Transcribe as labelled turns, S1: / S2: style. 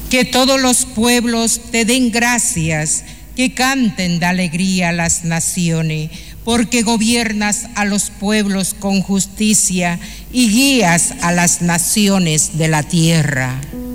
S1: Que todos los pueblos te den gracias, que canten de alegría las naciones, porque gobiernas a los pueblos con justicia y guías a las naciones de la tierra.